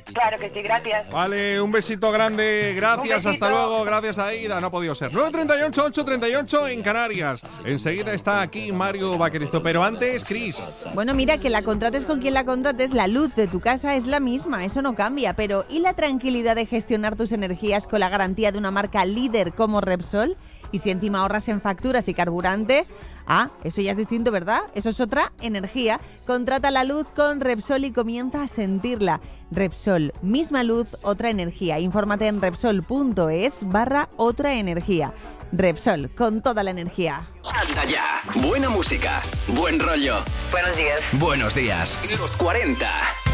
Claro que sí, gracias. Vale, un besito grande, gracias, hasta luego, gracias Aida, no ha podido ser. 9:38, 8:38 en Canarias. Enseguida está aquí Mario Vaquerizo, pero antes, Cris. Bueno, mira, que la contrates con quien la contrates, la luz de tu casa es la misma, eso no cambia, pero ¿y la tranquilidad de gestionar tus energías con la garantía de una marca líder como Repsol? Y si encima ahorras en facturas y carburante, eso ya es distinto, ¿verdad? Eso es otra energía. Contrata la luz con Repsol y comienza a sentirla. Repsol, misma luz, otra energía. Infórmate en Repsol.es/otra energía. Repsol, con toda la energía. Anda ya. Buena música, buen rollo. Buenos días. Buenos días. Los 40.